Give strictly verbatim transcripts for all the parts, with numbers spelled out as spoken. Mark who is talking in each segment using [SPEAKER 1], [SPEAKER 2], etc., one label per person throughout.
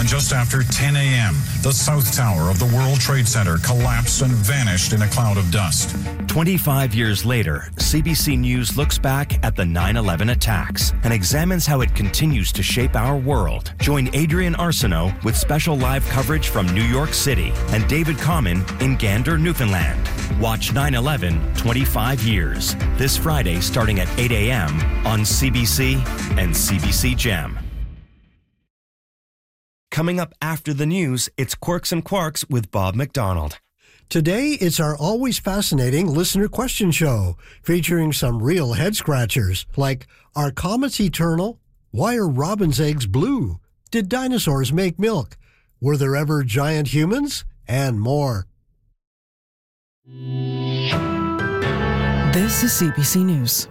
[SPEAKER 1] And just after ten a.m., the South Tower of the World Trade Center collapsed and vanished in a cloud of dust.
[SPEAKER 2] twenty-five years later, C B C News looks back at the nine eleven attacks and examines how it continues to shape our world. Join Adrian Arsenault with special live coverage from New York City and David Common in Gander, Newfoundland. Watch nine eleven twenty-five years this Friday starting at eight a.m. on C B C and C B C Gem. Coming up after the news, it's Quirks and Quarks with Bob McDonald.
[SPEAKER 3] Today, it's our always fascinating listener question show, featuring some real head-scratchers, like, are comets eternal? Why are robin's eggs blue? Did dinosaurs make milk? Were there ever giant humans? And more.
[SPEAKER 4] This is C B C News.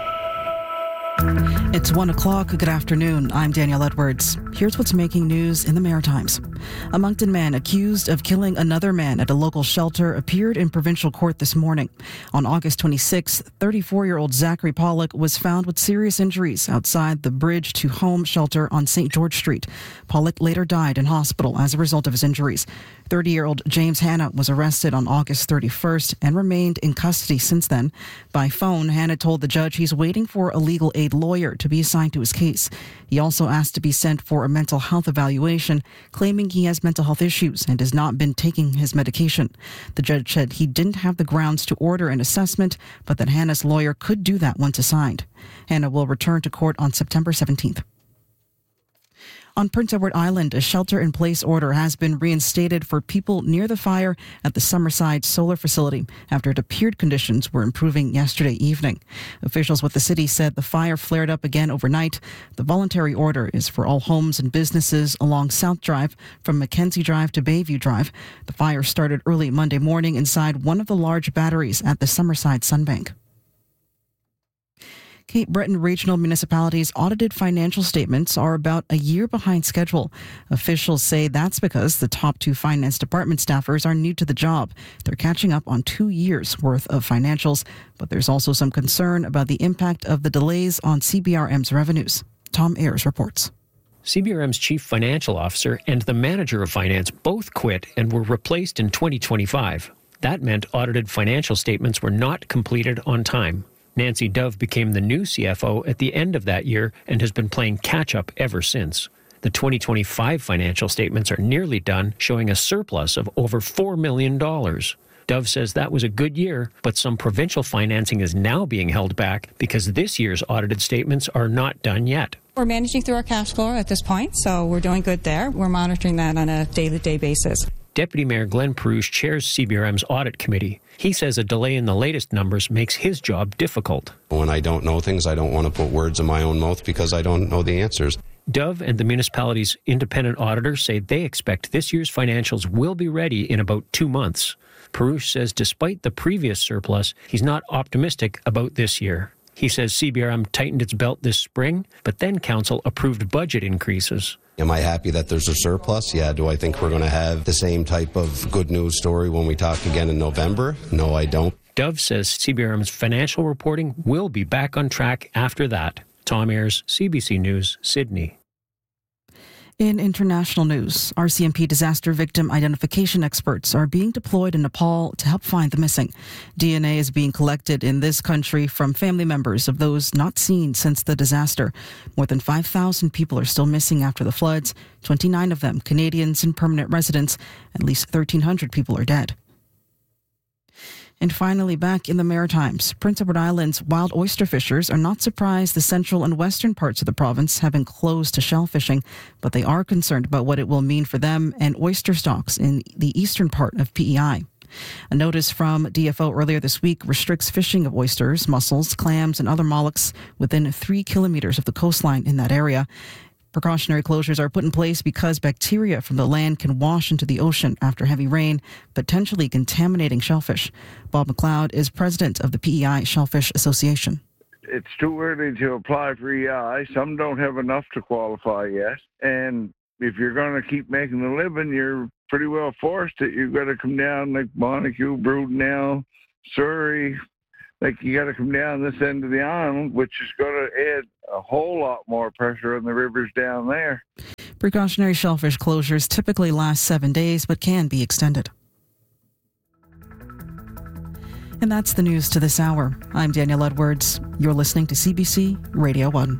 [SPEAKER 4] It's one o'clock. Good afternoon. I'm Danielle Edwards. Here's what's making news in the Maritimes. A Moncton man accused of killing another man at a local shelter appeared in provincial court this morning. On August twenty-sixth, thirty-four-year-old Zachary Pollock was found with serious injuries outside the Bridge to Home shelter on Saint George Street. Pollock later died in hospital as a result of his injuries. thirty-year-old James Hanna was arrested on August thirty-first and remained in custody since then. By phone, Hanna told the judge he's waiting for a legal aid lawyer to be assigned to his case. He also asked to be sent for a mental health evaluation, claiming he has mental health issues and has not been taking his medication. The judge said he didn't have the grounds to order an assessment, but that Hanna's lawyer could do that once assigned. Hanna will return to court on September seventeenth. On Prince Edward Island, a shelter-in-place order has been reinstated for people near the fire at the Summerside Solar Facility after it appeared conditions were improving yesterday evening. Officials with the city said the fire flared up again overnight. The voluntary order is for all homes and businesses along South Drive from Mackenzie Drive to Bayview Drive. The fire started early Monday morning inside one of the large batteries at the Summerside Sunbank. Cape Breton Regional Municipalities' audited financial statements are about a year behind schedule. Officials say that's because the top two finance department staffers are new to the job. They're catching up on two years' worth of financials, but there's also some concern about the impact of the delays on C B R M's revenues. Tom Ayers reports.
[SPEAKER 5] C B R M's chief financial officer and the manager of finance both quit and were replaced in twenty twenty-five. That meant audited financial statements were not completed on time. Nancy Dove became the new C F O at the end of that year and has been playing catch-up ever since. The twenty twenty-five financial statements are nearly done, showing a surplus of over four million dollars. Dove says that was a good year, but some provincial financing is now being held back because this year's audited statements are not done yet.
[SPEAKER 6] We're managing through our cash flow at this point, so we're doing good there. We're monitoring that on a day-to-day basis.
[SPEAKER 5] Deputy Mayor Glenn Perouche chairs C B R M's audit committee. He says a delay in the latest numbers makes his job difficult.
[SPEAKER 7] When I don't know things, I don't want to put words in my own mouth because I don't know the answers.
[SPEAKER 5] Dove and the municipality's independent auditors say they expect this year's financials will be ready in about two months. Perouche says despite the previous surplus, he's not optimistic about this year. He says C B R M tightened its belt this spring, but then council approved budget increases.
[SPEAKER 7] Am I happy that there's a surplus? Yeah. Do I think we're going to have the same type of good news story when we talk again in November? No, I don't.
[SPEAKER 5] Dove says C B R M's financial reporting will be back on track after that. Tom Ayers, C B C News, Sydney.
[SPEAKER 4] In international news, R C M P disaster victim identification experts are being deployed in Nepal to help find the missing. D N A is being collected in this country from family members of those not seen since the disaster. More than five thousand people are still missing after the floods, twenty-nine of them Canadians and permanent residents. At least thirteen hundred people are dead. And finally, back in the Maritimes, Prince Edward Island's wild oyster fishers are not surprised the central and western parts of the province have been closed to shell fishing, but they are concerned about what it will mean for them and oyster stocks in the eastern part of P E I. A notice from D F O earlier this week restricts fishing of oysters, mussels, clams, and other mollusks within three kilometers of the coastline in that area. Precautionary closures are put in place because bacteria from the land can wash into the ocean after heavy rain, potentially contaminating shellfish. Bob McLeod is president of the P E I Shellfish Association.
[SPEAKER 8] It's too early to apply for E I. Some don't have enough to qualify yet. And if you're going to keep making a living, you're pretty well forced it. You've got to come down like Monaco, Brudenell, Surrey. Like you got to come down this end of the island, which is going to add a whole lot more pressure on the rivers down there.
[SPEAKER 4] Precautionary shellfish closures typically last seven days but can be extended. And that's the news to this hour. I'm Danielle Edwards. You're listening to C B C Radio one.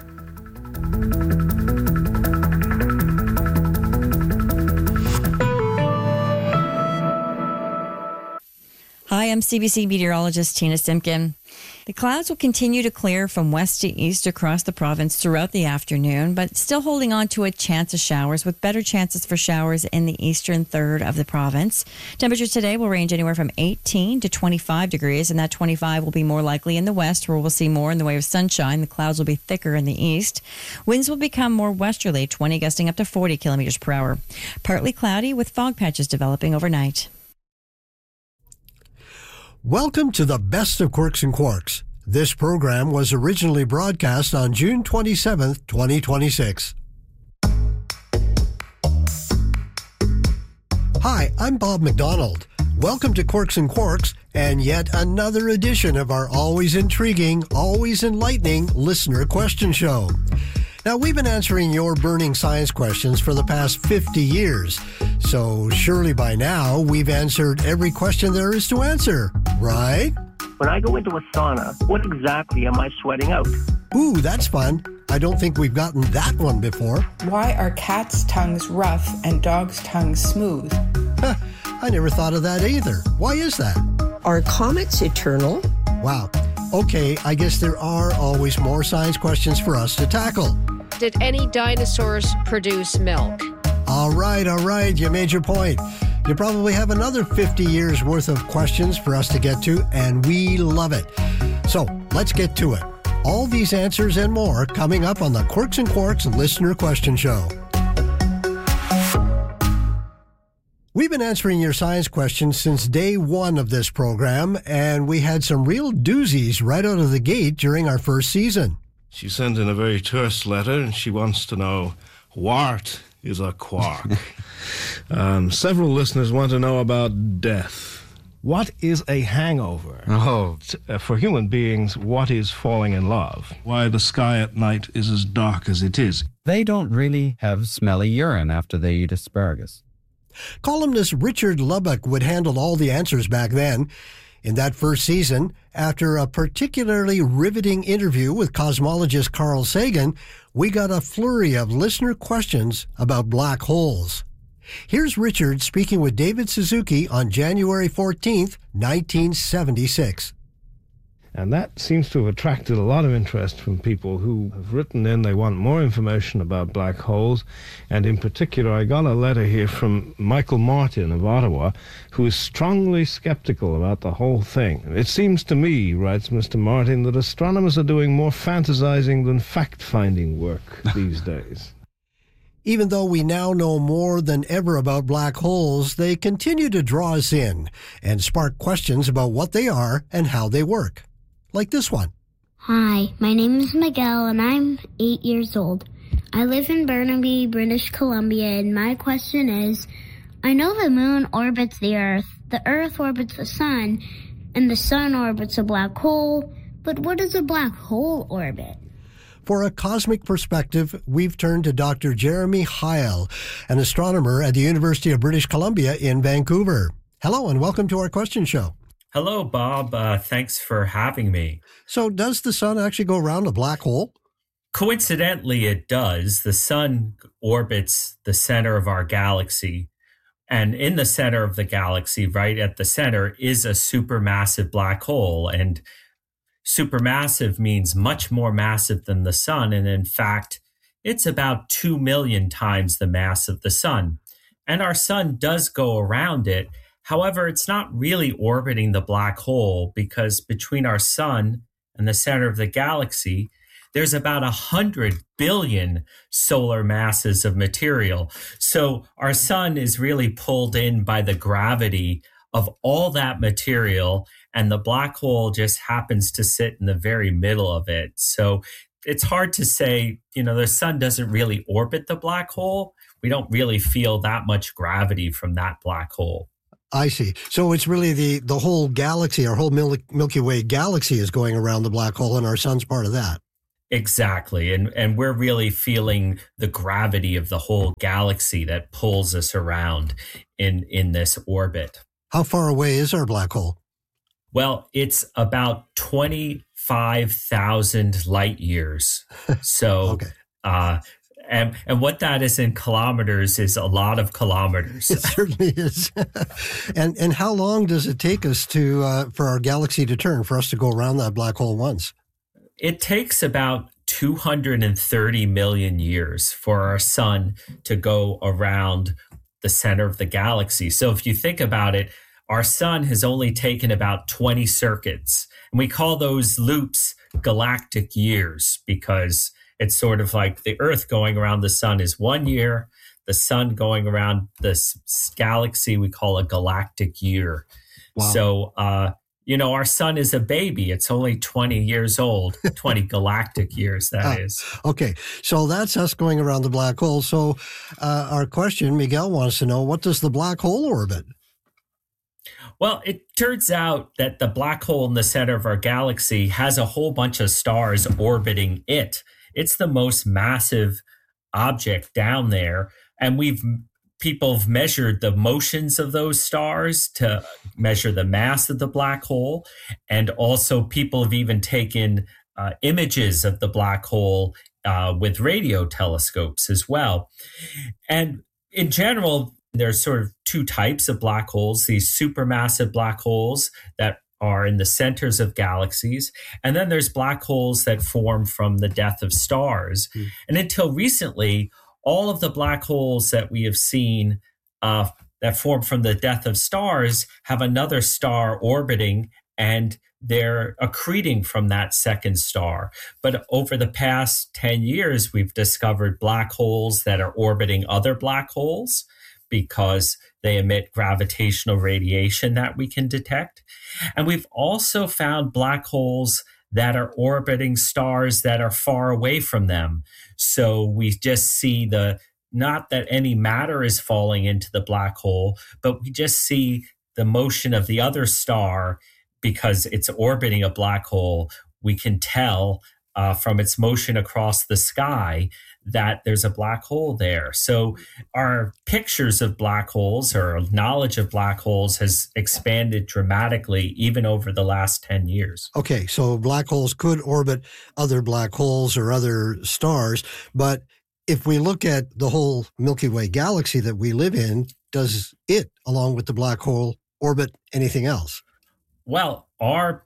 [SPEAKER 9] Hi, I'm C B C meteorologist Tina Simpkin. The clouds will continue to clear from west to east across the province throughout the afternoon, but still holding on to a chance of showers with better chances for showers in the eastern third of the province. Temperatures today will range anywhere from eighteen to twenty-five degrees, and that twenty-five will be more likely in the west, where we'll see more in the way of sunshine. The clouds will be thicker in the east. Winds will become more westerly, twenty gusting up to forty kilometers per hour. Partly cloudy with fog patches developing overnight.
[SPEAKER 3] Welcome to the Best of Quirks and Quarks. This program was originally broadcast on June twenty-seventh, twenty twenty-six. Hi, I'm Bob McDonald. Welcome to Quirks and Quarks and yet another edition of our always intriguing, always enlightening listener question show. Now, we've been answering your burning science questions for the past fifty years, so surely by now we've answered every question there is to answer, right?
[SPEAKER 10] When I go into a sauna, what exactly am I sweating out?
[SPEAKER 3] Ooh, that's fun. I don't think we've gotten that one before.
[SPEAKER 11] Why are cats' tongues rough and dogs' tongues smooth?
[SPEAKER 3] Huh, I never thought of that either. Why is that?
[SPEAKER 12] Are comets eternal?
[SPEAKER 3] Wow. Okay, I guess there are always more science questions for us to tackle.
[SPEAKER 13] Did any dinosaurs produce milk?
[SPEAKER 3] All right, all right, you made your point. You probably have another fifty years worth of questions for us to get to, and we love it. So let's get to it. All these answers and more coming up on the Quirks and Quarks Listener Question Show. We've been answering your science questions since day one of this program, and we had some real doozies right out of the gate during our first season.
[SPEAKER 14] She sent in a very terse letter, and she wants to know, what is a quark? um, several listeners want to know about death. What is a hangover?
[SPEAKER 15] Oh.
[SPEAKER 14] Uh, for human beings, what is falling in love? Why the sky at night is as dark as it is.
[SPEAKER 15] They don't really have smelly urine after they eat asparagus.
[SPEAKER 3] Columnist Richard Lubbock would handle all the answers back then. In that first season, after a particularly riveting interview with cosmologist Carl Sagan, we got a flurry of listener questions about black holes. Here's Richard speaking with David Suzuki on January fourteenth, nineteen seventy-six.
[SPEAKER 14] And that seems to have attracted a lot of interest from people who have written in. They want more information about black holes. And in particular, I got a letter here from Michael Martin of Ottawa, who is strongly skeptical about the whole thing. It seems to me, writes Mister Martin, that astronomers are doing more fantasizing than fact-finding work these days.
[SPEAKER 3] Even though we now know more than ever about black holes, they continue to draw us in and spark questions about what they are and how they work. Like this one.
[SPEAKER 16] Hi, my name is Miguel and I'm eight years old. I live in Burnaby, British Columbia, and my question is, I know the moon orbits the Earth, the Earth orbits the sun, and the sun orbits a black hole, but what does a black hole orbit?
[SPEAKER 3] For a cosmic perspective, we've turned to Doctor Jeremy Heil, an astronomer at the University of British Columbia in Vancouver. Hello and welcome to our question show.
[SPEAKER 17] Hello, Bob. Uh, thanks for having me.
[SPEAKER 3] So does the sun actually go around a black hole?
[SPEAKER 17] Coincidentally, it does. The sun orbits the center of our galaxy. And in the center of the galaxy, right at the center, is a supermassive black hole. And supermassive means much more massive than the sun. And in fact, it's about two million times the mass of the sun. And our sun does go around it. However, it's not really orbiting the black hole because between our sun and the center of the galaxy, there's about one hundred billion solar masses of material. So our sun is really pulled in by the gravity of all that material, and the black hole just happens to sit in the very middle of it. So it's hard to say, you know, the sun doesn't really orbit the black hole. We don't really feel that much gravity from that black hole.
[SPEAKER 3] I see. So it's really the, the whole galaxy, our whole Mil- Milky Way galaxy is going around the black hole, and our sun's part of that.
[SPEAKER 17] Exactly. And and we're really feeling the gravity of the whole galaxy that pulls us around in, in this orbit.
[SPEAKER 3] How far away is our black hole?
[SPEAKER 17] Well, it's about twenty-five thousand light years. So, okay. uh, and, and what that is in kilometers is a lot of kilometers.
[SPEAKER 3] It certainly is. and and how long does it take us to uh, for our galaxy to turn, for us to go around that black hole once?
[SPEAKER 17] It takes about two hundred thirty million years for our sun to go around the center of the galaxy. So if you think about it, our sun has only taken about twenty circuits. And we call those loops galactic years because it's sort of like the Earth going around the sun is one year. The sun going around this galaxy we call a galactic year. Wow. So, uh, you know, our sun is a baby. It's only twenty years old, twenty galactic years, that ah, is.
[SPEAKER 3] Okay. So that's us going around the black hole. So uh, our question, Miguel wants to know, what does the black hole orbit?
[SPEAKER 17] Well, it turns out that the black hole in the center of our galaxy has a whole bunch of stars orbiting it. It's the most massive object down there. And we've people have measured the motions of those stars to measure the mass of the black hole. And also people have even taken uh, images of the black hole uh, with radio telescopes as well. And in general, there's sort of two types of black holes, these supermassive black holes that are in the centers of galaxies. And then there's black holes that form from the death of stars. Mm. And until recently, all of the black holes that we have seen uh, that form from the death of stars have another star orbiting, and they're accreting from that second star. But over the past ten years, we've discovered black holes that are orbiting other black holes because they emit gravitational radiation that we can detect. And we've also found black holes that are orbiting stars that are far away from them. So we just see the, not that any matter is falling into the black hole, but we just see the motion of the other star because it's orbiting a black hole. We can tell uh, from its motion across the sky that there's a black hole there. So our pictures of black holes, or knowledge of black holes, has expanded dramatically even over the last ten years.
[SPEAKER 3] Okay, so black holes could orbit other black holes or other stars, but if we look at the whole Milky Way galaxy that we live in, does it, along with the black hole, orbit anything else?
[SPEAKER 17] Well, our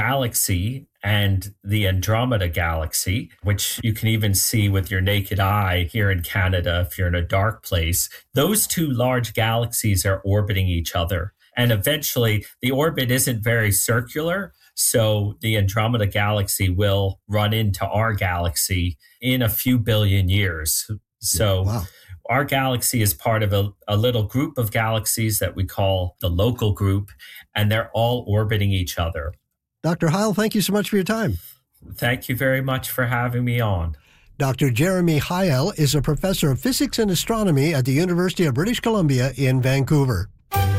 [SPEAKER 17] galaxy and the Andromeda galaxy, which you can even see with your naked eye here in Canada if you're in a dark place, those two large galaxies are orbiting each other. And eventually the orbit isn't very circular, so the Andromeda galaxy will run into our galaxy in a few billion years. So wow. Our galaxy is part of a, a little group of galaxies that we call the local group, and they're all orbiting each other.
[SPEAKER 3] Doctor Heil, thank you so much for your time.
[SPEAKER 17] Thank you very much for having me on.
[SPEAKER 3] Doctor Jeremy Heil is a professor of physics and astronomy at the University of British Columbia in Vancouver.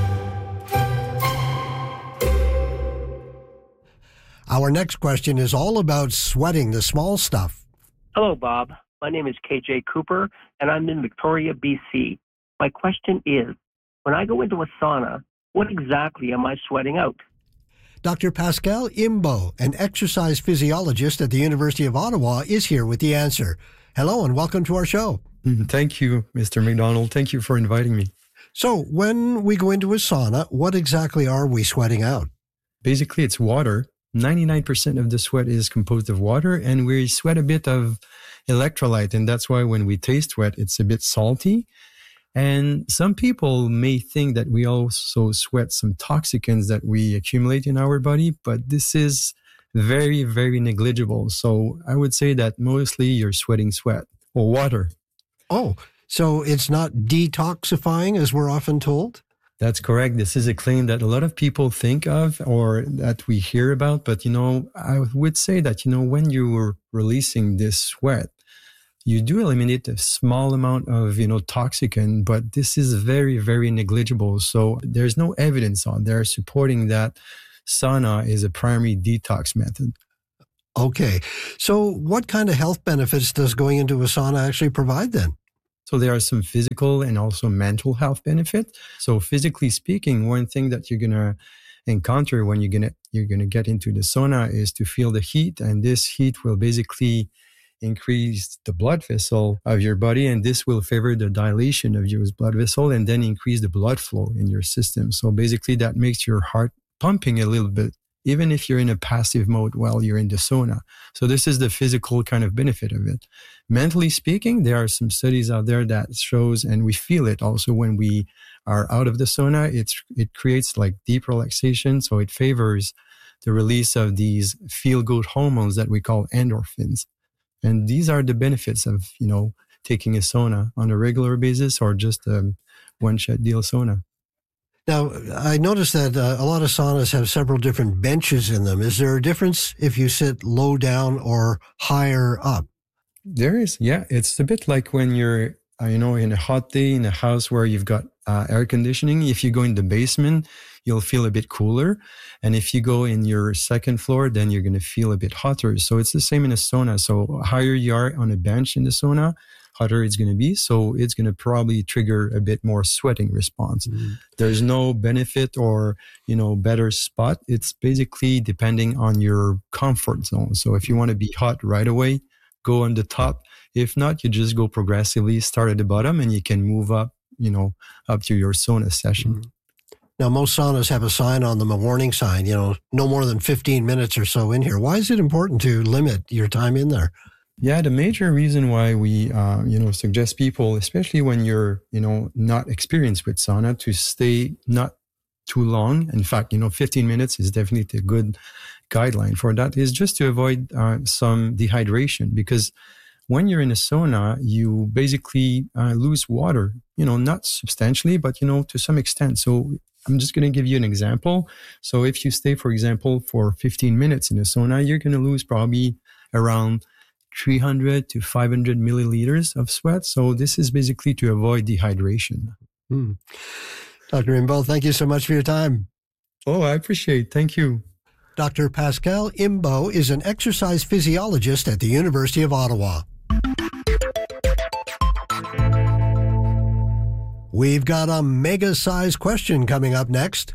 [SPEAKER 3] Our next question is all about sweating the small stuff.
[SPEAKER 10] Hello, Bob. My name is K J Cooper, and I'm in Victoria, B C. My question is, when I go into a sauna, what exactly am I sweating out?
[SPEAKER 3] Doctor Pascal Imbeau, an exercise physiologist at the University of Ottawa, is here with the answer. Hello and welcome to our show.
[SPEAKER 18] Thank you, Mister McDonald. Thank you for inviting me.
[SPEAKER 3] So when we go into a sauna, what exactly are we sweating out?
[SPEAKER 18] Basically, it's water. ninety-nine percent of the sweat is composed of water, and we sweat a bit of electrolyte, and that's why when we taste sweat, it's a bit salty. And some people may think that we also sweat some toxicants that we accumulate in our body, but this is very, very negligible. So I would say that mostly you're sweating sweat or water.
[SPEAKER 3] Oh, so it's not detoxifying as we're often told?
[SPEAKER 18] That's correct. This is a claim that a lot of people think of or that we hear about. But, you know, I would say that, you know, when you're releasing this sweat, you do eliminate a small amount of, you know, toxicant, but this is very, very negligible. So there's no evidence on there supporting that sauna is a primary detox method.
[SPEAKER 3] Okay. So what kind of health benefits does going into a sauna actually provide then?
[SPEAKER 18] So there are some physical and also mental health benefits. So physically speaking, one thing that you're going to encounter when you're going to you're going to get into the sauna is to feel the heat, and this heat will basically increase the blood vessel of your body, and this will favor the dilation of your blood vessel and then increase the blood flow in your system. So basically that makes your heart pumping a little bit, even if you're in a passive mode while you're in the sauna. So this is the physical kind of benefit of it. Mentally speaking, there are some studies out there that shows, and we feel it also when we are out of the sauna, it's, it creates like deep relaxation. So it favors the release of these feel-good hormones that we call endorphins. And these are the benefits of, you know, taking a sauna on a regular basis or just a one-shot deal sauna.
[SPEAKER 3] Now, I noticed that uh, a lot of saunas have several different benches in them. Is there a difference if you sit low down or higher up?
[SPEAKER 18] There is, yeah. It's a bit like when you're, uh, you know, in a hot day in a house where you've got uh, air conditioning. If you go in the basement, you'll feel a bit cooler. And if you go in your second floor, then you're going to feel a bit hotter. So it's the same in a sauna. So higher you are on a bench in the sauna, hotter it's going to be. So it's going to probably trigger a bit more sweating response. Mm-hmm. There's no benefit or, you know, better spot. It's basically depending on your comfort zone. So if you want to be hot right away, go on the top. If not, you just go progressively, start at the bottom, and you can move up, you know, up to your sauna session.
[SPEAKER 3] Mm-hmm. Now, most saunas have a sign on them, a warning sign, you know, no more than fifteen minutes or so in here. Why is it important to limit your time in there?
[SPEAKER 18] Yeah, the major reason why we, uh, you know, suggest people, especially when you're, you know, not experienced with sauna, to stay not too long. In fact, you know, fifteen minutes is definitely a good guideline for that, is just to avoid uh, some dehydration. Because when you're in a sauna, you basically uh, lose water, you know, not substantially, but, you know, to some extent. So I'm just going to give you an example. So if you stay, for example, for fifteen minutes in a sauna, you're going to lose probably around three hundred to five hundred milliliters of sweat. So this is basically to avoid dehydration.
[SPEAKER 3] Hmm. Doctor Imbeau, thank you so much for your time.
[SPEAKER 18] Oh, I appreciate it. Thank you.
[SPEAKER 3] Doctor Pascal Imbeau is an exercise physiologist at the University of Ottawa. We've got a mega-sized question coming up next.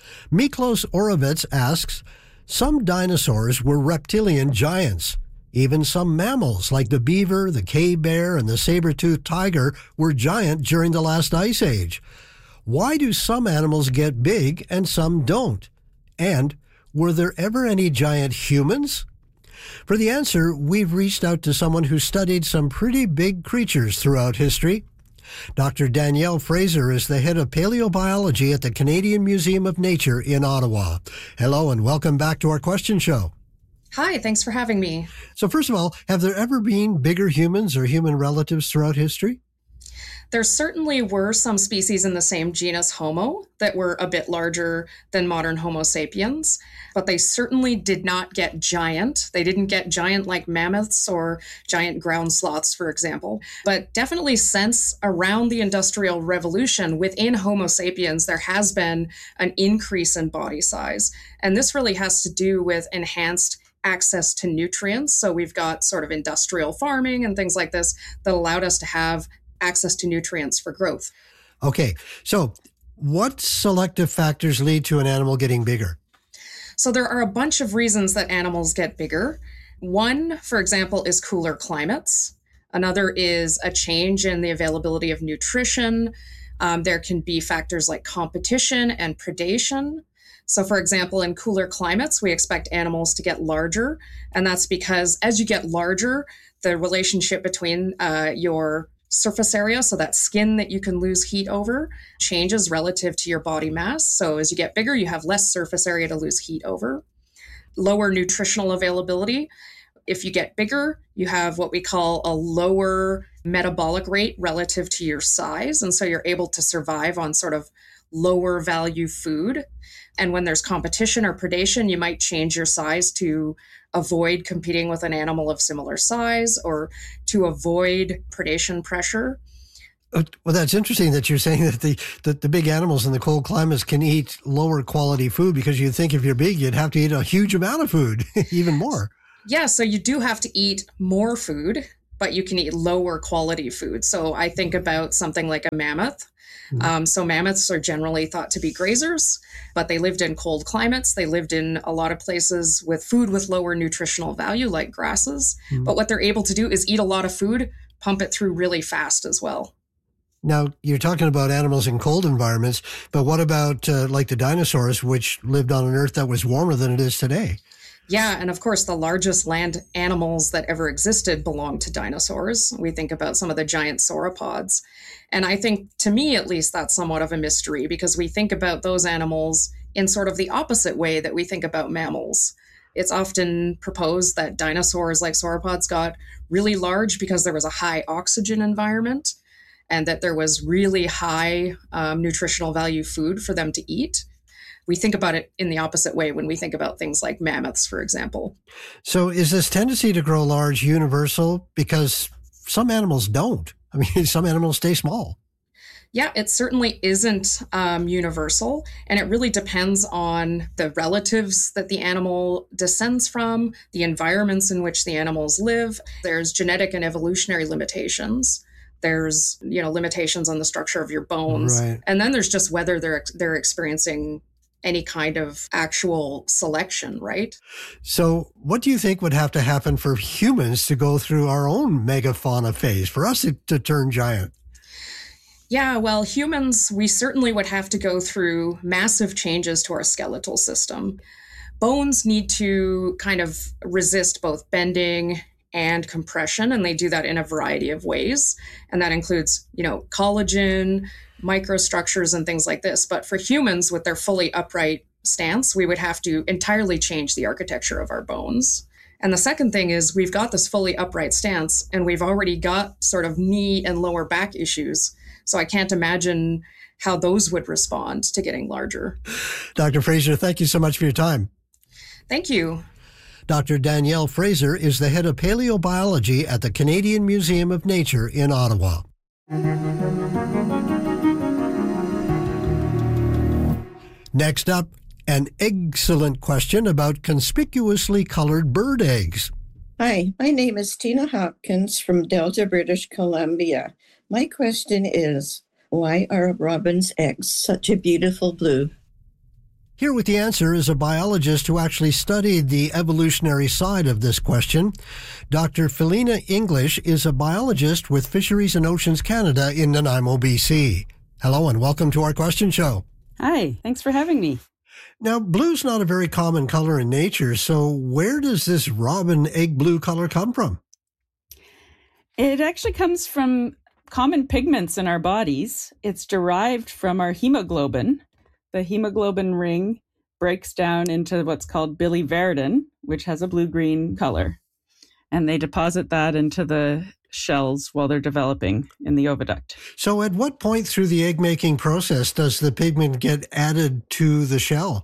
[SPEAKER 3] Miklos Orovets asks, some dinosaurs were reptilian giants. Even some mammals like the beaver, the cave bear, and the saber-toothed tiger were giant during the last ice age. Why do some animals get big and some don't? And were there ever any giant humans? For the answer, we've reached out to someone who studied some pretty big creatures throughout history. Doctor Danielle Fraser is the head of paleobiology at the Canadian Museum of Nature in Ottawa. Hello and welcome back to our question show.
[SPEAKER 19] Hi, thanks for having me.
[SPEAKER 3] So first of all, have there ever been bigger humans or human relatives throughout history?
[SPEAKER 19] There certainly were some species in the same genus Homo that were a bit larger than modern Homo sapiens, but they certainly did not get giant. They didn't get giant like mammoths or giant ground sloths, for example. But definitely since around the Industrial Revolution, within Homo sapiens, there has been an increase in body size. And this really has to do with enhanced access to nutrients. So we've got sort of industrial farming and things like this that allowed us to have access to nutrients for growth.
[SPEAKER 3] Okay, so what selective factors lead to an animal getting bigger?
[SPEAKER 19] So there are a bunch of reasons that animals get bigger. One, for example, is cooler climates. Another is a change in the availability of nutrition. Um, there can be factors like competition and predation. So for example, in cooler climates, we expect animals to get larger. And that's because as you get larger, the relationship between uh, your surface area, so that skin that you can lose heat over, changes relative to your body mass. So as you get bigger, you have less surface area to lose heat over. Lower nutritional availability. If you get bigger, you have what we call a lower metabolic rate relative to your size. And so you're able to survive on sort of lower value food. And when there's competition or predation, you might change your size to avoid competing with an animal of similar size or to avoid predation pressure.
[SPEAKER 3] Well, that's interesting that you're saying that the, that the big animals in the cold climates can eat lower quality food, because you'd think if you're big, you'd have to eat a huge amount of food, even more.
[SPEAKER 19] Yeah, so you do have to eat more food, but you can eat lower quality food. So I think about something like a mammoth. Mm-hmm. Um, so mammoths are generally thought to be grazers, but they lived in cold climates. They lived in a lot of places with food with lower nutritional value, like grasses. Mm-hmm. But what they're able to do is eat a lot of food, pump it through really fast as well.
[SPEAKER 3] Now, you're talking about animals in cold environments, but what about uh, like the dinosaurs, which lived on an Earth that was warmer than it is today?
[SPEAKER 19] Yeah, and of course, the largest land animals that ever existed belonged to dinosaurs. We think about some of the giant sauropods. And I think, to me at least, that's somewhat of a mystery because we think about those animals in sort of the opposite way that we think about mammals. It's often proposed that dinosaurs like sauropods got really large because there was a high oxygen environment and that there was really high um, nutritional value food for them to eat. We think about it in the opposite way when we think about things like mammoths, for example.
[SPEAKER 3] So is this tendency to grow large universal? Because some animals don't. I mean, some animals stay small.
[SPEAKER 19] Yeah, it certainly isn't um, universal. And it really depends on the relatives that the animal descends from, the environments in which the animals live. There's genetic and evolutionary limitations. There's, you know, limitations on the structure of your bones.
[SPEAKER 3] Right.
[SPEAKER 19] And then there's just whether they're they're experiencing any kind of actual selection, right?
[SPEAKER 3] So what do you think would have to happen for humans to go through our own megafauna phase, for us to, to turn giant?
[SPEAKER 19] Yeah, well, humans, we certainly would have to go through massive changes to our skeletal system. Bones need to kind of resist both bending and compression, and they do that in a variety of ways. And that includes, you know, collagen, microstructures, and things like this. But for humans with their fully upright stance, we would have to entirely change the architecture of our bones. And the second thing is we've got this fully upright stance, and we've already got sort of knee and lower back issues. So I can't imagine how those would respond to getting larger.
[SPEAKER 3] Doctor Fraser, thank you so much for your time.
[SPEAKER 19] Thank you.
[SPEAKER 3] Doctor Danielle Fraser is the head of paleobiology at the Canadian Museum of Nature in Ottawa. Next up, an excellent question about conspicuously colored bird eggs.
[SPEAKER 12] Hi, my name is Tina Hopkins from Delta, British Columbia. My question is, why are robin's eggs such a beautiful blue?
[SPEAKER 3] Here with the answer is a biologist who actually studied the evolutionary side of this question. Doctor Felina English is a biologist with Fisheries and Oceans Canada in Nanaimo, B C. Hello and welcome to our question show.
[SPEAKER 20] Hi, thanks for having me.
[SPEAKER 3] Now, blue's not a very common color in nature, so where does this robin egg blue color come from?
[SPEAKER 20] It actually comes from common pigments in our bodies. It's derived from our hemoglobin. The hemoglobin ring breaks down into what's called biliverdin, which has a blue-green color. And they deposit that into the shells while they're developing in the oviduct.
[SPEAKER 3] So at what point through the egg-making process does the pigment get added to the shell?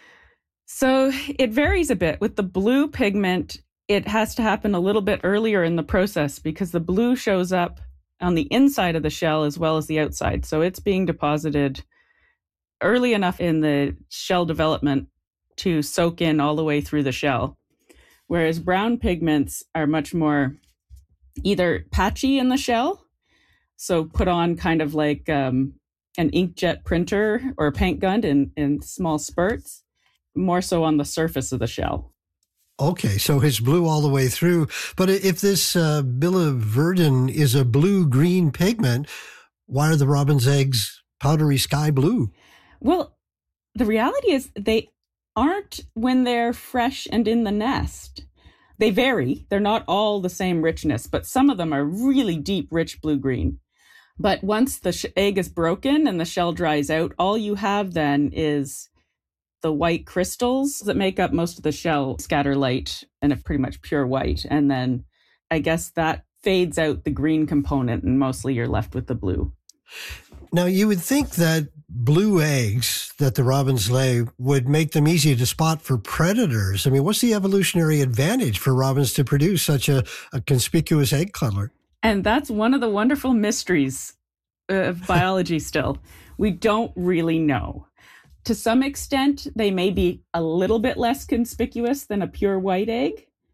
[SPEAKER 20] So it varies a bit. With the blue pigment, it has to happen a little bit earlier in the process because the blue shows up on the inside of the shell as well as the outside. So it's being deposited early enough in the shell development to soak in all the way through the shell. Whereas brown pigments are much more either patchy in the shell, so put on kind of like um, an inkjet printer or a paint gun in, in small spurts, more so on the surface of the shell.
[SPEAKER 3] Okay, so it's blue all the way through. But if this uh, biliverdin is a blue-green pigment, why are the robin's eggs powdery sky blue?
[SPEAKER 20] Well, the reality is they aren't when they're fresh and in the nest. They vary. They're not all the same richness, but some of them are really deep, rich blue-green. But once the sh- egg is broken and the shell dries out, all you have then is the white crystals that make up most of the shell scatter light and are pretty much pure white. And then I guess that fades out the green component and mostly you're left with the blue.
[SPEAKER 3] Now, you would think that blue eggs that the robins lay would make them easy to spot for predators. I mean, what's the evolutionary advantage for robins to produce such a, a conspicuous egg color?
[SPEAKER 20] And that's one of the wonderful mysteries of biology still. We don't really know. To some extent, they may be a little bit less conspicuous than a pure white egg,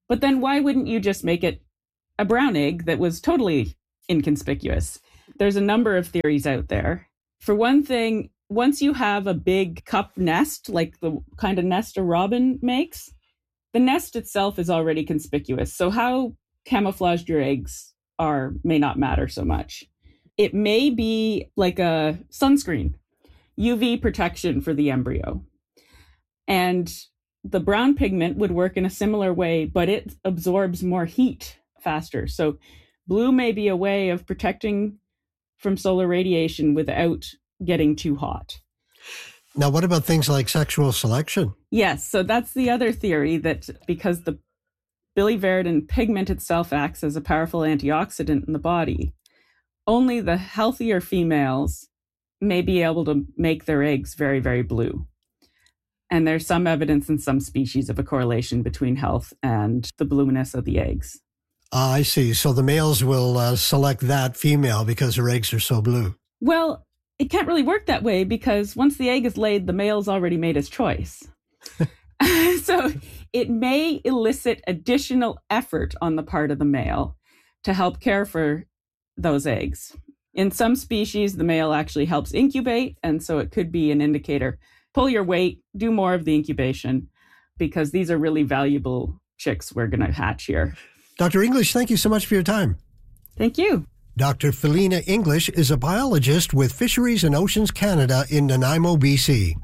[SPEAKER 20] But then why wouldn't you just make it a brown egg that was totally inconspicuous? There's a number of theories out there. For one thing, once you have a big cup nest, like the kind of nest a robin makes, the nest itself is already conspicuous. So how camouflaged your eggs are may not matter so much. It may be like a sunscreen, U V protection for the embryo. And the brown pigment would work in a similar way, but it absorbs more heat faster. So blue may be a way of protecting from solar radiation without getting too hot.
[SPEAKER 3] Now, what about things like sexual selection?
[SPEAKER 20] Yes, so that's the other theory, that because the biliverdin pigment itself acts as a powerful antioxidant in the body, only the healthier females may be able to make their eggs very, very blue. And there's some evidence in some species of a correlation between health and the blueness of the eggs.
[SPEAKER 3] Ah, I see. So the males will uh, select that female because her eggs are so blue.
[SPEAKER 20] Well, it can't really work that way because once the egg is laid, the male's already made his choice. So it may elicit additional effort on the part of the male to help care for those eggs. In some species, the male actually helps incubate, and so it could be an indicator. Pull your weight, do more of the incubation, because these are really valuable chicks we're going to hatch here.
[SPEAKER 3] Doctor English, thank you so much for your time.
[SPEAKER 20] Thank you.
[SPEAKER 3] Doctor Felina English is a biologist with Fisheries and Oceans Canada in Nanaimo, B C.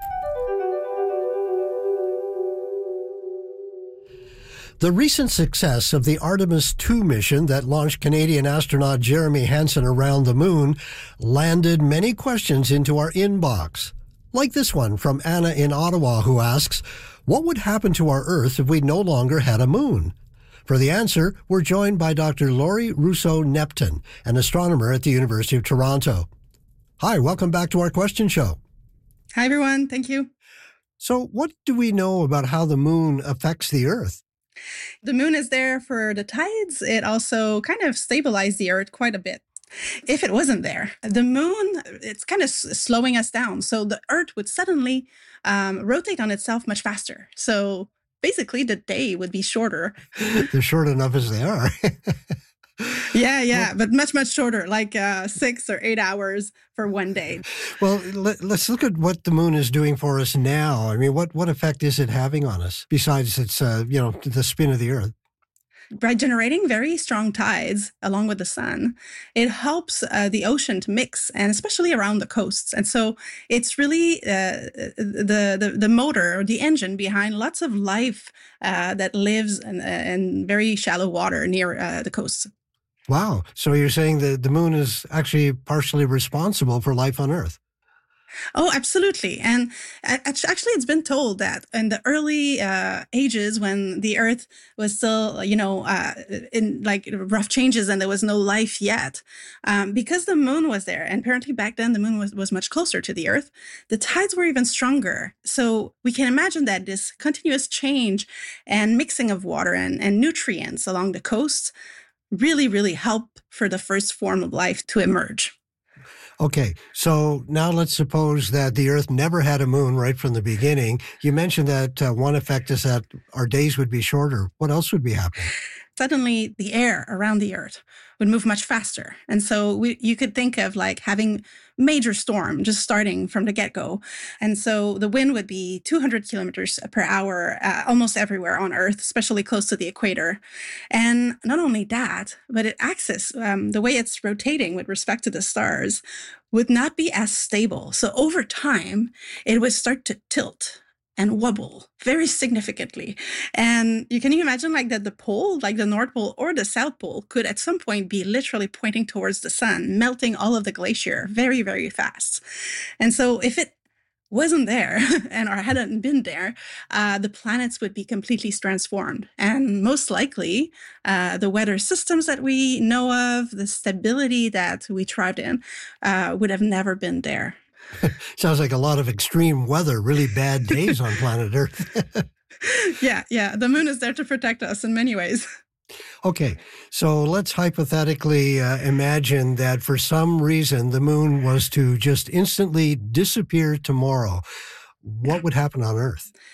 [SPEAKER 3] The recent success of the Artemis two mission that launched Canadian astronaut Jeremy Hansen around the moon landed many questions into our inbox. Like this one from Anna in Ottawa, who asks, what would happen to our Earth if we no longer had a moon? For the answer, we're joined by Doctor Laurie Rousseau-Neptun, an astronomer at the University of Toronto. Hi, welcome back to our question show.
[SPEAKER 21] Hi, everyone. Thank you.
[SPEAKER 3] So what do we know about how the moon affects the Earth?
[SPEAKER 21] The moon is there for the tides. It also kind of stabilizes the Earth quite a bit. If it wasn't there, the moon, it's kind of slowing us down. So the Earth would suddenly um, rotate on itself much faster. So basically, the day would be shorter.
[SPEAKER 3] They're short enough as they are.
[SPEAKER 21] yeah, yeah, but much, much shorter, like uh, six or eight hours for one day.
[SPEAKER 3] Well, let, let's look at what the moon is doing for us now. I mean, what, what effect is it having on us besides its, uh, you know, the spin of the Earth?
[SPEAKER 21] By generating very strong tides along with the sun, it helps uh, the ocean to mix, and especially around the coasts. And so it's really uh, the, the the motor or the engine behind lots of life uh, that lives in, in very shallow water near uh, the coasts.
[SPEAKER 3] Wow. So you're saying that the moon is actually partially responsible for life on Earth?
[SPEAKER 21] Oh, absolutely. And actually, it's been told that in the early uh, ages when the Earth was still, you know, uh, in like rough changes and there was no life yet, um, because the moon was there, and apparently back then the moon was, was much closer to the Earth, the tides were even stronger. So we can imagine that this continuous change and mixing of water and, and nutrients along the coast really, really helped for the first form of life to emerge.
[SPEAKER 3] Okay, so now let's suppose that the Earth never had a moon right from the beginning. You mentioned that uh, one effect is that our days would be shorter. What else would be happening?
[SPEAKER 21] Suddenly, the air around the Earth would move much faster. And so we, you could think of like having major storm just starting from the get-go. And so the wind would be two hundred kilometers per hour uh, almost everywhere on Earth, especially close to the equator. And not only that, but its axis, um, the way it's rotating with respect to the stars, would not be as stable. So over time, it would start to tilt and wobble very significantly. And you can you imagine like that the pole, like the North Pole or the South Pole, could at some point be literally pointing towards the sun, melting all of the glacier very, very fast. And so if it wasn't there and or hadn't been there, uh, the planets would be completely transformed. And most likely, uh, the weather systems that we know of, the stability that we thrived in, uh, would have never been there.
[SPEAKER 3] Sounds like a lot of extreme weather, really bad days on planet Earth.
[SPEAKER 21] yeah, yeah. The moon is there to protect us in many ways.
[SPEAKER 3] Okay, so let's hypothetically uh, imagine that for some reason the moon was to just instantly disappear tomorrow. What would happen on Earth?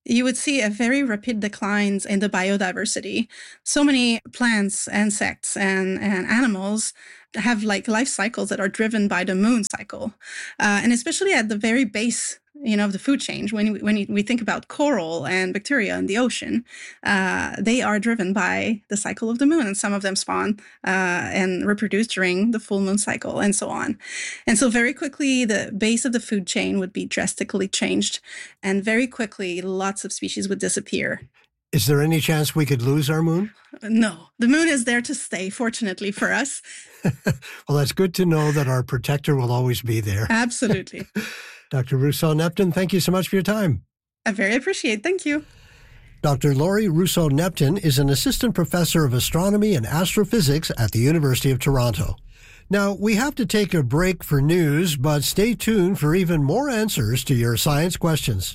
[SPEAKER 21] you would see a very rapid declines in the biodiversity. So many plants, insects, and, and animals have like life cycles that are driven by the moon cycle. Uh, and especially at the very base, you know, of the food chain, when, we, when we think about coral and bacteria in the ocean, uh, they are driven by the cycle of the moon. And some of them spawn uh, and reproduce during the full moon cycle and so on. And so very quickly, the base of the food chain would be drastically changed. And very quickly, lots of species would disappear.
[SPEAKER 3] Is there any chance we could lose our moon?
[SPEAKER 21] No, the moon is there to stay, fortunately for us.
[SPEAKER 3] Well, that's good to know that our protector will always be there.
[SPEAKER 21] Absolutely.
[SPEAKER 3] Doctor Rousseau-Nepton, thank you so much for your time.
[SPEAKER 21] I very appreciate it. Thank you.
[SPEAKER 3] Doctor Laurie Rousseau-Nepton is an assistant professor of astronomy and astrophysics at the University of Toronto. Now, we have to take a break for news, but stay tuned for even more answers to your science questions.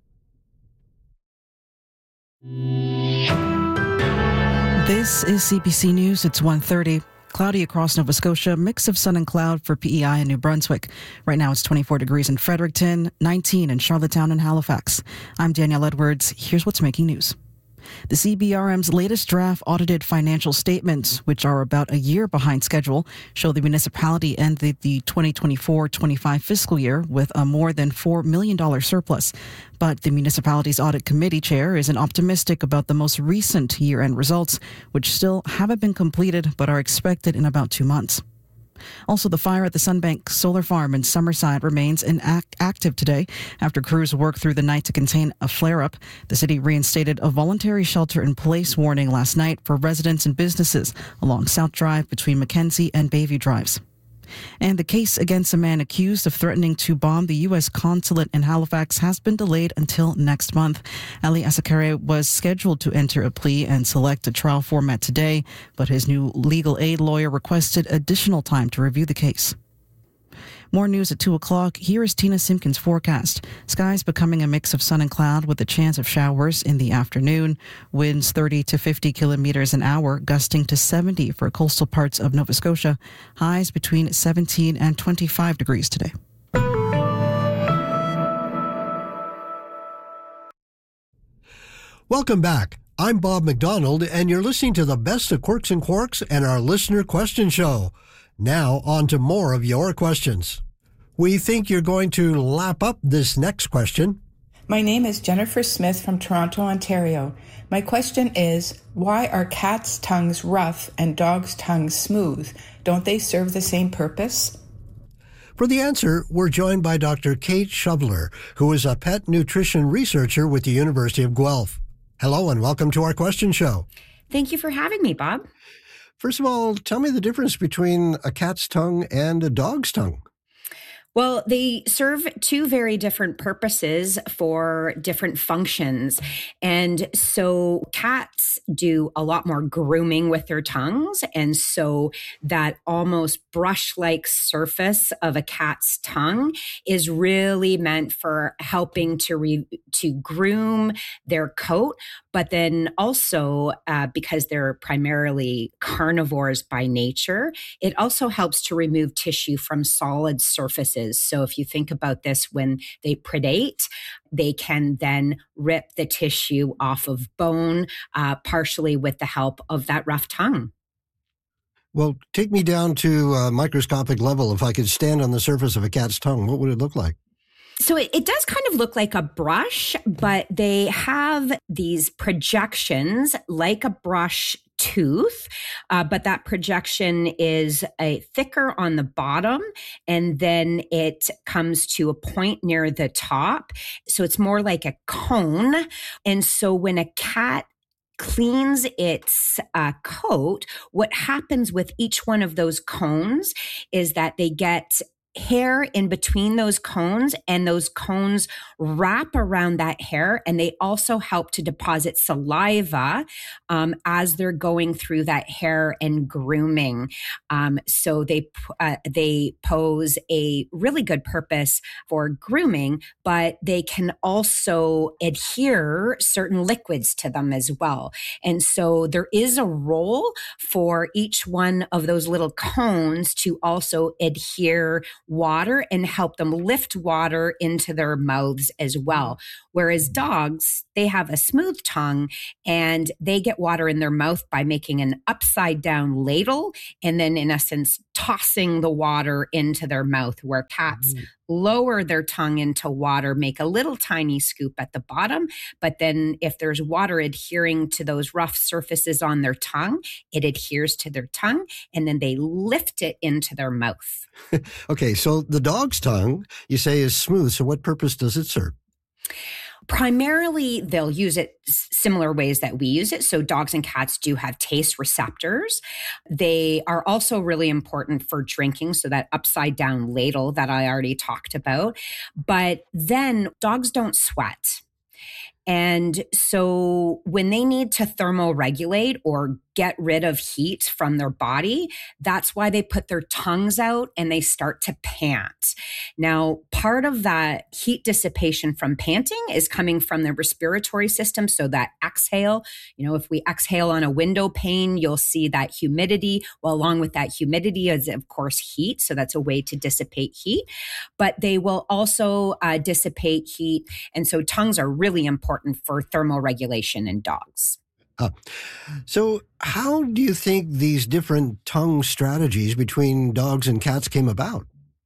[SPEAKER 4] This is C B C News. It's one thirty. Cloudy across Nova Scotia, mix of sun and cloud for P E I in New Brunswick. Right now it's twenty-four degrees in Fredericton, nineteen in Charlottetown and Halifax. I'm Danielle Edwards. Here's what's making news. The C B R M's latest draft audited financial statements, which are about a year behind schedule, show the municipality ended the twenty twenty-four twenty-five fiscal year with a more than four million dollars surplus. But the municipality's audit committee chair isn't optimistic about the most recent year-end results, which still haven't been completed but are expected in about two months. Also, the fire at the Sunbank Solar Farm in Summerside remains in act- active today. After crews worked through the night to contain a flare-up, the city reinstated a voluntary shelter-in-place warning last night for residents and businesses along South Drive between Mackenzie and Bayview Drives. And the case against a man accused of threatening to bomb the U S consulate in Halifax has been delayed until next month. Ali Asakare was scheduled to enter a plea and select a trial format today, but his new legal aid lawyer requested additional time to review the case. More news at two o'clock. Here is Tina Simpkins' forecast. Skies becoming a mix of sun and cloud with a chance of showers in the afternoon. Winds thirty to fifty kilometers an hour, gusting to seventy for coastal parts of Nova Scotia. Highs between seventeen and twenty-five degrees today.
[SPEAKER 3] Welcome back. I'm Bob McDonald, and you're listening to the best of Quirks and Quarks and our listener question show. Now, on to more of your questions. We think you're going to lap up this next question.
[SPEAKER 11] My name is Jennifer Smith from Toronto, Ontario. My question is, why are cats' tongues rough and dogs' tongues smooth? Don't they serve the same purpose?
[SPEAKER 3] For the answer, we're joined by Doctor Kate Shoveler, who is a pet nutrition researcher with the University of Guelph. Hello and welcome to our question show.
[SPEAKER 1] Thank you for having me, Bob.
[SPEAKER 3] First of all, tell me the difference between a cat's tongue and a dog's tongue.
[SPEAKER 1] Well, they serve two very different purposes for different functions. And so cats do a lot more grooming with their tongues. And so that almost brush-like surface of a cat's tongue is really meant for helping to re- to groom their coat. But then also, uh, because they're primarily carnivores by nature, it also helps to remove tissue from solid surfaces. So if you think about this, when they predate, they can then rip the tissue off of bone, uh, partially with the help of that rough tongue.
[SPEAKER 3] Well, take me down to a microscopic level. If I could stand on the surface of a cat's tongue, what would it look like?
[SPEAKER 1] So it, it does kind of look like a brush, but they have these projections like a brush tooth, uh, but that projection is a thicker on the bottom, and then it comes to a point near the top. So it's more like a cone. And so when a cat cleans its uh, coat, what happens with each one of those cones is that they get hair in between those cones, and those cones wrap around that hair, and they also help to deposit saliva um, as they're going through that hair and grooming. Um, so they uh, they pose a really good purpose for grooming, but they can also adhere certain liquids to them as well. And so there is a role for each one of those little cones to also adhere water and help them lift water into their mouths as well. Whereas dogs, they have a smooth tongue and they get water in their mouth by making an upside down ladle and then in essence tossing the water into their mouth, where cats mm. lower their tongue into water, make a little tiny scoop at the bottom, but then if there's water adhering to those rough surfaces on their tongue, it adheres to their tongue and then they lift it into their mouth.
[SPEAKER 3] Okay, so the dog's tongue, you say, is smooth. So what purpose does it serve?
[SPEAKER 1] Primarily, they'll use it similar ways that we use it. So dogs and cats do have taste receptors. They are also really important for drinking. So that upside down ladle that I already talked about. But then dogs don't sweat. And so when they need to thermoregulate or get rid of heat from their body, that's why they put their tongues out and they start to pant. Now, part of that heat dissipation from panting is coming from the respiratory system. So that exhale, you know, if we exhale on a window pane, you'll see that humidity. Well, along with that humidity is, of course, heat. So that's a way to dissipate heat. But they will also uh, dissipate heat. And so tongues are really important for thermoregulation in dogs.
[SPEAKER 3] Uh, so how do you think these different tongue strategies between dogs and cats came about?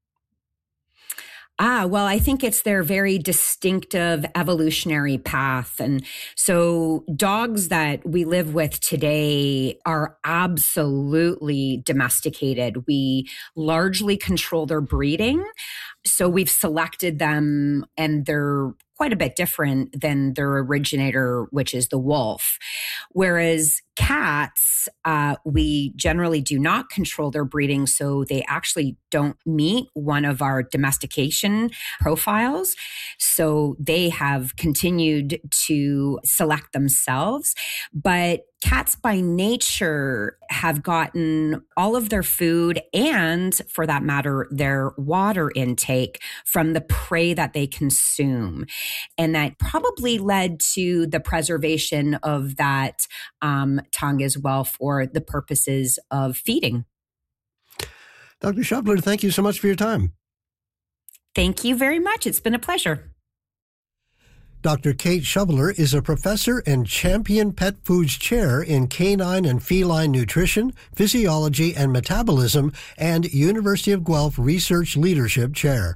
[SPEAKER 1] Ah, well, I think it's their very distinctive evolutionary path. And so dogs that we live with today are absolutely domesticated. We largely control their breeding. So we've selected them and they're quite a bit different than their originator, which is the wolf. Whereas cats, uh, we generally do not control their breeding, so they actually don't meet one of our domestication profiles. So they have continued to select themselves. But cats by nature have gotten all of their food and, for that matter, their water intake from the prey that they consume. And that probably led to the preservation of that um, tongue as well for the purposes of feeding.
[SPEAKER 3] Doctor Shubler, thank you so much for your time.
[SPEAKER 1] Thank you very much. It's been a pleasure.
[SPEAKER 3] Doctor Kate Shubler is a professor and Champion Pet Foods Chair in Canine and Feline Nutrition, Physiology and Metabolism, and University of Guelph Research Leadership Chair.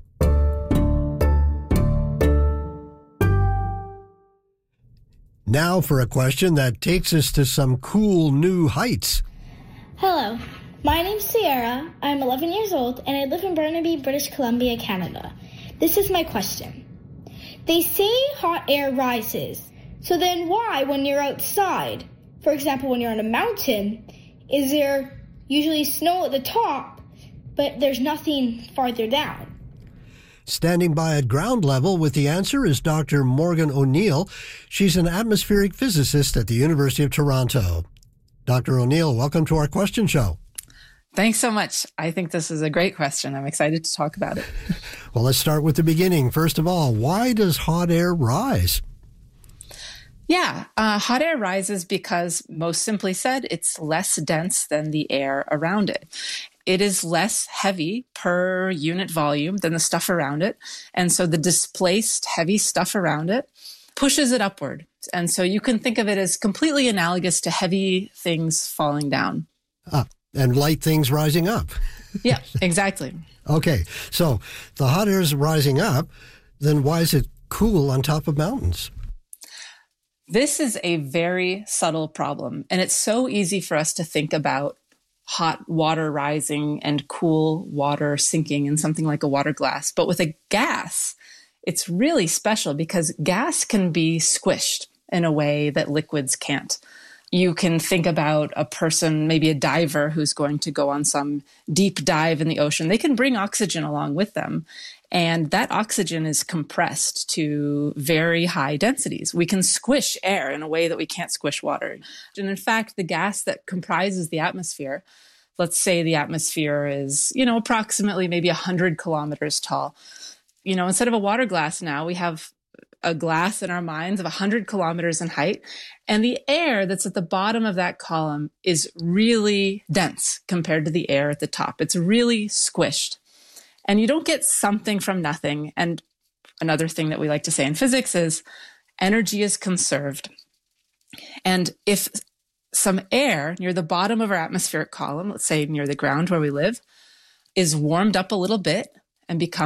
[SPEAKER 3] Now for a question that takes us to some cool new heights.
[SPEAKER 2] Hello, my name's Sierra. I'm eleven years old and I live in Burnaby, British Columbia, Canada. This is my question. They say hot air rises. So then why, when you're outside, for example, when you're on a mountain, is there usually snow at the top, but there's nothing farther down?
[SPEAKER 3] Standing by at ground level with the answer is Doctor Morgan O'Neill. She's an atmospheric physicist at the University of Toronto. Doctor O'Neill, welcome to our question show.
[SPEAKER 22] Thanks so much. I think this is a great question. I'm excited to talk about it.
[SPEAKER 3] Well, let's start with the beginning. First of all, why does hot air rise?
[SPEAKER 22] Yeah, uh, hot air rises because, most simply said, it's less dense than the air around it. It is less heavy per unit volume than the stuff around it. And so the displaced heavy stuff around it pushes it upward. And so you can think of it as completely analogous to heavy things falling down.
[SPEAKER 3] Ah, and light things rising up.
[SPEAKER 22] Yeah, exactly.
[SPEAKER 3] Okay, so the hot air is rising up, then why is it cool on top of mountains?
[SPEAKER 22] This is a very subtle problem, and it's so easy for us to think about hot water rising and cool water sinking in something like a water glass. But with a gas, it's really special because gas can be squished in a way that liquids can't. You can think about a person, maybe a diver who's going to go on some deep dive in the ocean. They can bring oxygen along with them. And that oxygen is compressed to very high densities. We can squish air in a way that we can't squish water. And in fact, the gas that comprises the atmosphere, let's say the atmosphere is, you know, approximately maybe one hundred kilometers tall. You know, instead of a water glass now, we have a glass in our minds of one hundred kilometers in height. And the air that's at the bottom of that column is really dense compared to the air at the top. It's really squished. And you don't get something from nothing. And another thing that we like to say in physics is energy is conserved. And if some air near the bottom of our atmospheric column, let's say near the ground where we live, is warmed up a little bit and becomes